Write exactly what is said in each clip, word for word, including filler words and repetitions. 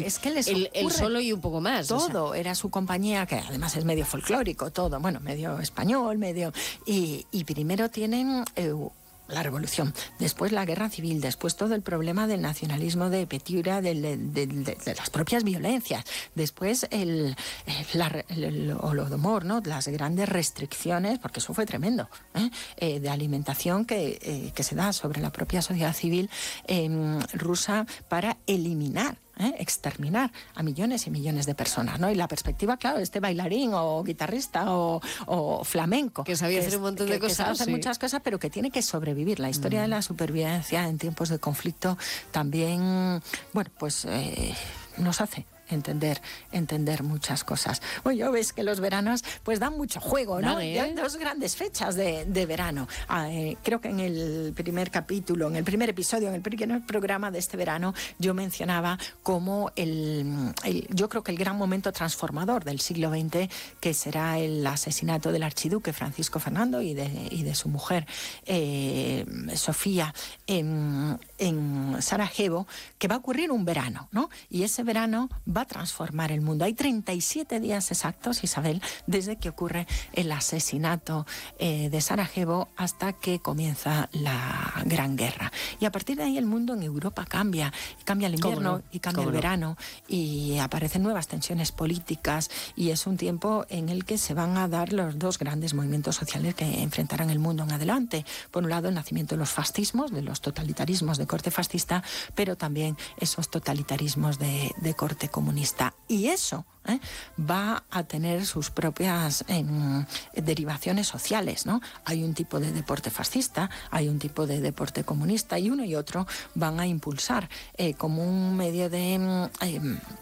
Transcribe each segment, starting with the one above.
es que les el, el solo y un poco más. Todo, o sea. era su compañía, que además es medio folclórico, todo, bueno, medio español, medio... Y, y primero tienen... Eh, la revolución, después la guerra civil, después todo el problema del nacionalismo de Petira, de, de, de, de las propias violencias, después el, el, el, el holodomor, ¿no? Las grandes restricciones, porque eso fue tremendo, ¿eh? Eh, de alimentación que, eh, que se da sobre la propia sociedad civil eh, rusa para eliminar, ¿Eh? exterminar a millones y millones de personas, ¿no? Y la perspectiva, claro, este bailarín o guitarrista o, o flamenco que sabía que hacer es, un montón que, de cosas, que sabe hacer sí. muchas cosas, pero que tiene que sobrevivir. La historia mm. de la supervivencia en tiempos de conflicto también, bueno, pues eh, nos hace entender entender muchas cosas. Bueno, yo ves que los veranos pues dan mucho juego, ¿no? Dale, ¿eh? Hay dos grandes fechas de, de verano. Ah, eh, creo que en el primer capítulo, en el primer episodio, en el primer programa de este verano, yo mencionaba como el, el yo creo que el gran momento transformador del siglo veinte, que será el asesinato del archiduque Francisco Fernando y de, y de su mujer eh, Sofía en, en Sarajevo, que va a ocurrir un verano, ¿no? Y ese verano va a transformar el mundo. Hay treinta y siete días exactos, Isabel, desde que ocurre el asesinato eh, de Sarajevo hasta que comienza la Gran Guerra. Y a partir de ahí el mundo en Europa cambia. Cambia el invierno no? y cambia el no? verano y aparecen nuevas tensiones políticas y es un tiempo en el que se van a dar los dos grandes movimientos sociales que enfrentarán el mundo en adelante. Por un lado, el nacimiento de los fascismos, de los totalitarismos de corte fascista, pero también esos totalitarismos de, de corte comunista. Y eso ¿eh? va a tener sus propias eh, derivaciones sociales, ¿no? Hay un tipo de deporte fascista, hay un tipo de deporte comunista y uno y otro van a impulsar eh, como un medio de... Eh,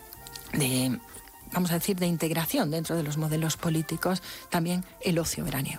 de vamos a decir, de integración dentro de los modelos políticos, también el ocio veraniego.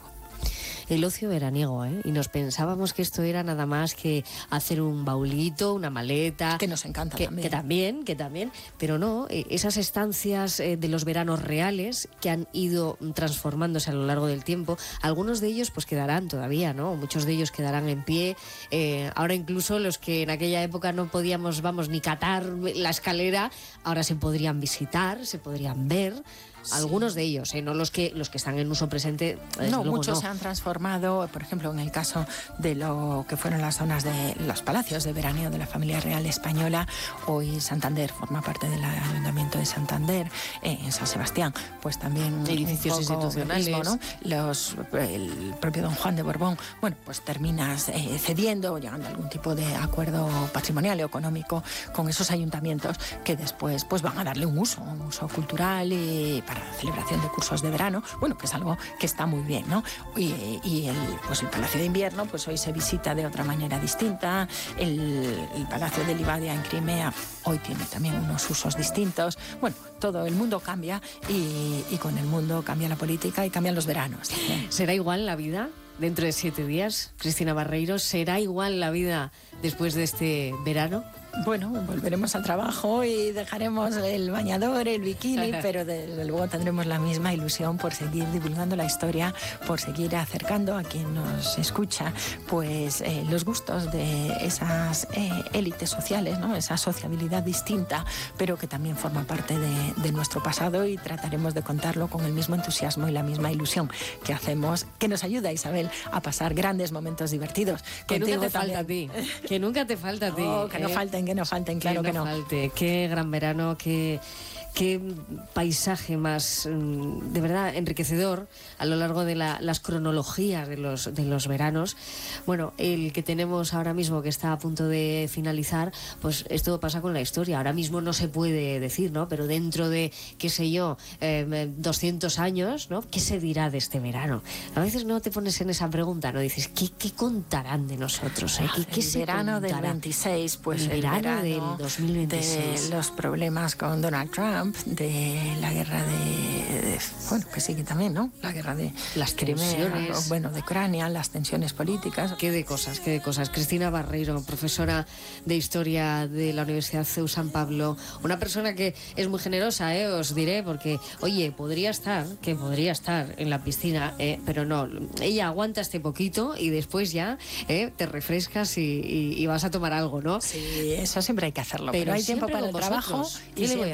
El ocio veraniego, ¿eh? Y nos pensábamos que esto era nada más que hacer un baulito, una maleta. Que nos encanta que, también. Que también, que también. Pero no, eh, esas estancias eh, de los veranos reales que han ido transformándose a lo largo del tiempo, algunos de ellos pues quedarán todavía, ¿no? Muchos de ellos quedarán en pie. Eh, ahora incluso los que en aquella época no podíamos, vamos, ni catar la escalera, ahora se podrían visitar, se podrían ver. Sí. Algunos de ellos, ¿eh? No los que los que están en uso presente. No, muchos no. se han transformado, por ejemplo, en el caso de lo que fueron las zonas de los palacios de veraneo de la familia real española. Hoy Santander forma parte del Ayuntamiento de Santander, eh, en San Sebastián, pues también edificios institucionales, mismo, ¿no? Los, el propio don Juan de Borbón, bueno, pues terminas eh, cediendo, llegando a algún tipo de acuerdo patrimonial o económico con esos ayuntamientos que después pues van a darle un uso, un uso cultural y para la celebración de cursos de verano, bueno, que es algo que está muy bien, ¿no? Y, y el, pues el Palacio de Invierno, pues hoy se visita de otra manera distinta, el, el Palacio de Livadia en Crimea hoy tiene también unos usos distintos, bueno, todo el mundo cambia y, y con el mundo cambia la política y cambian los veranos también. ¿Será igual la vida dentro de siete días, Cristina Barreiro? ¿Será igual la vida después de este verano? Bueno, volveremos al trabajo y dejaremos el bañador, el bikini, pero desde luego tendremos la misma ilusión por seguir divulgando la historia, por seguir acercando a quien nos escucha, pues eh, los gustos de esas eh, élites sociales, ¿no? Esa sociabilidad distinta, pero que también forma parte de, de nuestro pasado y trataremos de contarlo con el mismo entusiasmo y la misma ilusión que hacemos, que nos ayuda, Isabel, a pasar grandes momentos divertidos. Que Contigo nunca te también. falta a ti, que nunca te falta a ti. No, que no ¿eh? falten, que no falten, claro que no. Que no falte. Qué gran verano, qué, qué paisaje más, de verdad, enriquecedor a lo largo de la, las cronologías de los, de los veranos. Bueno, el que tenemos ahora mismo, que está a punto de finalizar, pues esto pasa con la historia. Ahora mismo no se puede decir, ¿no? Pero dentro de, qué sé yo, eh, doscientos años, ¿no? ¿Qué se dirá de este verano? A veces no te pones en esa pregunta, ¿no? Dices, ¿qué, qué contarán de nosotros? ¿eh? ¿Qué, qué el se verano contará? del veintiséis, pues el, el verano, verano del dos mil veintiséis. De los problemas con Donald Trump, de la guerra de, de bueno, que sigue también, ¿no? La guerra de las Crimea, tensiones, bueno, de Ucrania, las tensiones políticas. Qué de cosas, qué de cosas. Cristina Barreiro, profesora de Historia de la Universidad C E U San Pablo, una persona que es muy generosa, ¿eh? Os diré, porque, oye, podría estar, que podría estar en la piscina, ¿eh? Pero no, ella aguanta este poquito y después ya ¿eh? te refrescas y, y, y vas a tomar algo, ¿no? Sí, eso siempre hay que hacerlo, pero, pero hay tiempo para el vosotros. trabajo y le voy a